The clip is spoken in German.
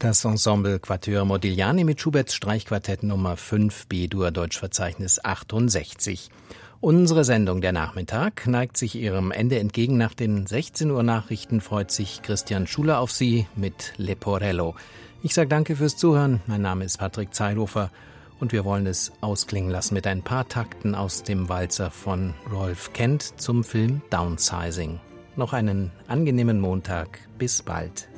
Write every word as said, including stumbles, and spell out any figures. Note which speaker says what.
Speaker 1: Das Ensemble Quatuor Modigliani mit Schuberts Streichquartett Nummer fünf B-Dur Deutschverzeichnis achtundsechzig. Unsere Sendung der Nachmittag neigt sich ihrem Ende entgegen. Nach den sechzehn Uhr Nachrichten freut sich Christian Schuler auf Sie mit Leporello. Ich sage danke fürs Zuhören. Mein Name ist Patrick Zeilhofer und wir wollen es ausklingen lassen mit ein paar Takten aus dem Walzer von Rolf Kent zum Film Downsizing. Noch einen angenehmen Montag. Bis bald.